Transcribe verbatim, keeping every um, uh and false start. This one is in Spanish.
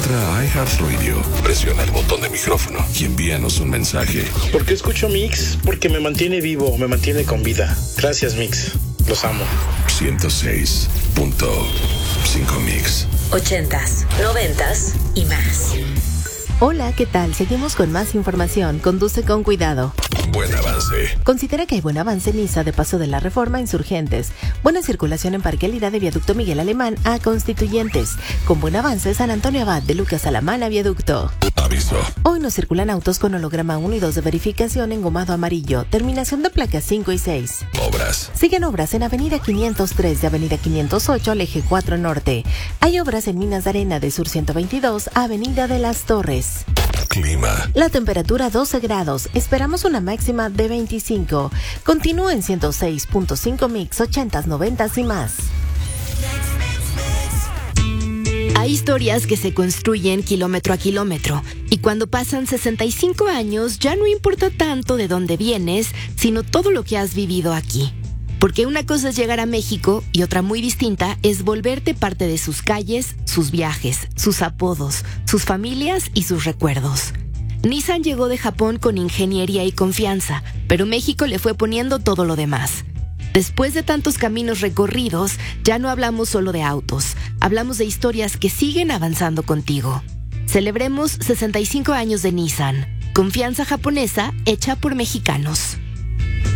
Entra a iHeartRadio, presiona el botón de micrófono y envíanos un mensaje. ¿Por qué escucho Mix? Porque me mantiene vivo, me mantiene con vida. Gracias, Mix. Los amo. ciento seis punto cinco Mix. Ochentas, noventas y más. Hola, ¿qué tal? Seguimos con más información. Conduce con cuidado. Buen avance. Considera que hay buen avance en Niza de Paso de la Reforma a Insurgentes. Buena circulación en Parquelidad de Viaducto Miguel Alemán a Constituyentes. Con buen avance San Antonio Abad de Lucas Alamán a Viaducto. Aviso. Hoy no circulan autos con holograma uno y dos de verificación engomado amarillo. Terminación de placas cinco y seis. Obras. Siguen obras en Avenida quinientos tres de Avenida quinientos ocho al Eje cuatro Norte. Hay obras en Minas de Arena de Sur ciento veintidós a Avenida de las Torres. Clima. La temperatura doce grados. Esperamos una máxima de veinticinco. Continúa en ciento seis punto cinco Mix, ochentas, noventas y más. Hay historias que se construyen kilómetro a kilómetro y cuando pasan sesenta y cinco años ya no importa tanto de dónde vienes, sino todo lo que has vivido aquí. Porque una cosa es llegar a México y otra muy distinta es volverte parte de sus calles, sus viajes, sus apodos, sus familias y sus recuerdos. Nissan llegó de Japón con ingeniería y confianza, pero México le fue poniendo todo lo demás. Después de tantos caminos recorridos, ya no hablamos solo de autos, hablamos de historias que siguen avanzando contigo. Celebremos sesenta y cinco años de Nissan, confianza japonesa hecha por mexicanos.